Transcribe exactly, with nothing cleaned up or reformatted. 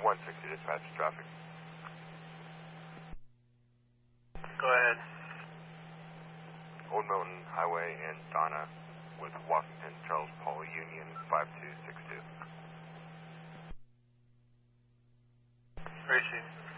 one sixty dispatch traffic. Go ahead. Old Milton Highway and Donna with Washington Charles Paul Union five two six two. Racing.